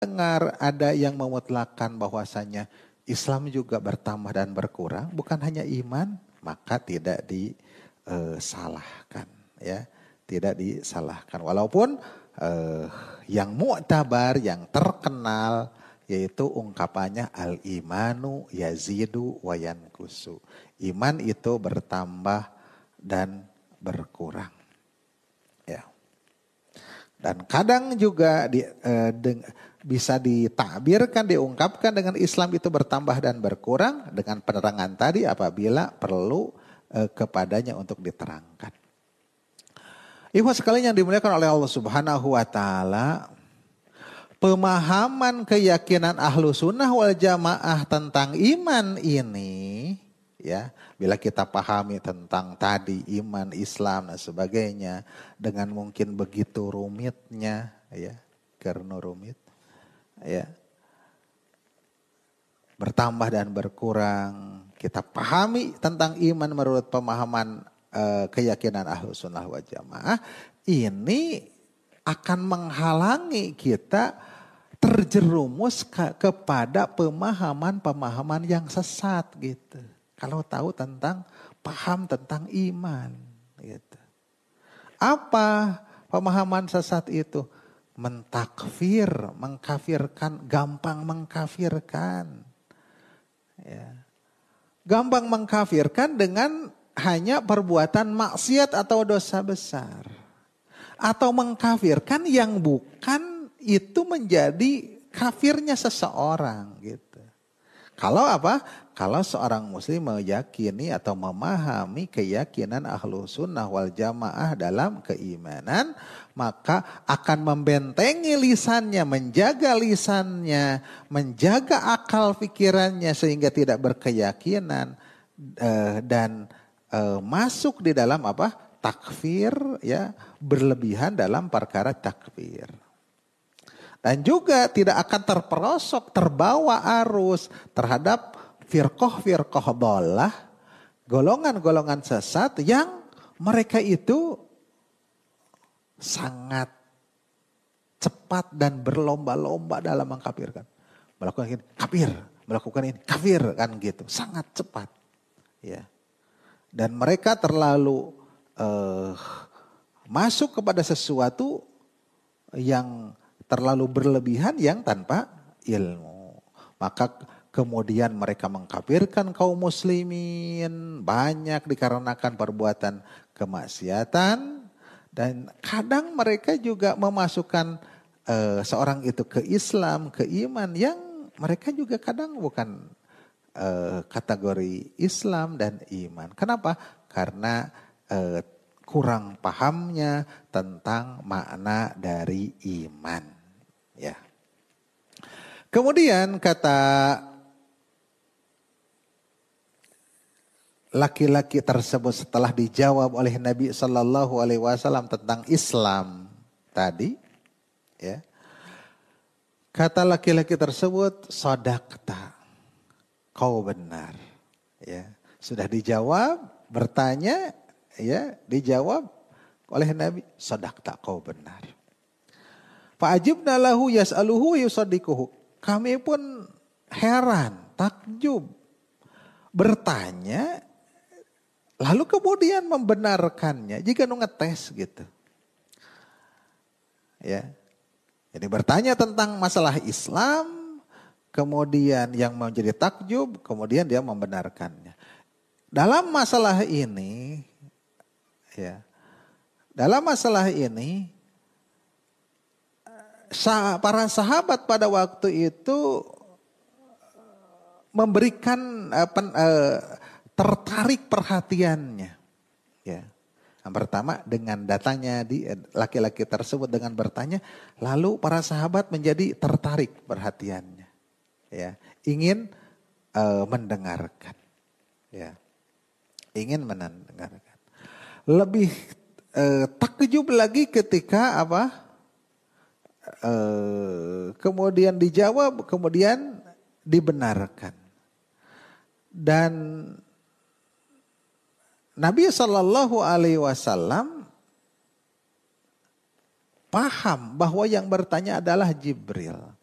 dengar ada yang memutlakan bahwasanya Islam juga bertambah dan berkurang, bukan hanya iman, maka tidak disalahkan, ya, tidak disalahkan. Walaupun yang mu'tabar, yang terkenal, yaitu ungkapannya al-imanu yazidu wa yankusu. Iman itu bertambah dan berkurang. Ya. Dan kadang juga bisa ditakbirkan, diungkapkan dengan Islam itu bertambah dan berkurang dengan penerangan tadi apabila perlu kepadanya untuk diterangkan. Ikhwan sekalian yang dimuliakan oleh Allah Subhanahu wa taala, pemahaman keyakinan ahlu sunnah wal jamaah tentang iman ini, ya, bila kita pahami tentang tadi iman, Islam dan sebagainya dengan mungkin begitu rumitnya, ya, karena rumit, ya, bertambah dan berkurang. Kita pahami tentang iman menurut pemahaman keyakinan ahlu sunnah wal jamaah, ini akan menghalangi kita terjerumus kepada pemahaman-pemahaman yang sesat gitu. Kalau tahu paham tentang iman gitu. Apa pemahaman sesat itu? Mentakfir, mengkafirkan, gampang mengkafirkan. Ya. Gampang mengkafirkan dengan hanya perbuatan maksiat atau dosa besar. Atau mengkafirkan yang bukan itu menjadi kafirnya seseorang gitu. Kalau apa? Kalau seorang muslim meyakini atau memahami keyakinan ahlu sunnah wal jamaah dalam keimanan, maka akan membentengi lisannya, menjaga lisannya, menjaga akal pikirannya sehingga tidak berkeyakinan dan masuk di dalam apa? Takfir, ya, berlebihan dalam perkara takfir. Dan juga tidak akan terperosok, terbawa arus terhadap firqah-firqah dhalah, golongan-golongan sesat yang mereka itu sangat cepat dan berlomba-lomba dalam mengkafirkan. Melakukan ini kafir, melakukan ini kafir, kan gitu. Sangat cepat. Ya. Dan mereka terlalu masuk kepada sesuatu yang terlalu berlebihan yang tanpa ilmu. Maka kemudian mereka mengkafirkan kaum muslimin banyak dikarenakan perbuatan kemaksiatan. Dan kadang mereka juga memasukkan seorang itu ke Islam, ke iman yang mereka juga kadang bukan kategori Islam dan iman. Kenapa? Karena kurang pahamnya tentang makna dari iman. Ya. Kemudian kata laki-laki tersebut setelah dijawab oleh Nabi Sallallahu Alaihi Wasallam tentang Islam tadi, ya, kata laki-laki tersebut, sodakta, kau benar. Ya, sudah dijawab, bertanya, ya, dijawab oleh Nabi, sodakta, kau benar. Fa'ajibna lahu yas'aluhu yusaddiquhu. Kami pun heran, takjub, bertanya, lalu kemudian membenarkannya. Jika ngetes gitu. Ya. Jadi bertanya tentang masalah Islam, kemudian yang menjadi takjub, kemudian dia membenarkannya. Dalam masalah ini, ya, dalam masalah ini, para sahabat pada waktu itu memberikan tertarik perhatiannya. Ya. Yang pertama dengan datangnya laki-laki tersebut dengan bertanya, lalu para sahabat menjadi tertarik perhatiannya. Ya, ingin mendengarkan. Ya. Ingin mendengarkan. Lebih takjub lagi ketika apa? Kemudian dijawab, kemudian dibenarkan. Dan Nabi Shallallahu Alaihi Wasallam paham bahwa yang bertanya adalah Jibril.